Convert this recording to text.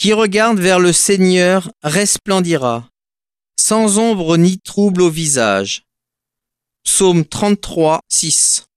Qui regarde vers le Seigneur resplendira, sans ombre ni trouble au visage. Psaume 33, 6.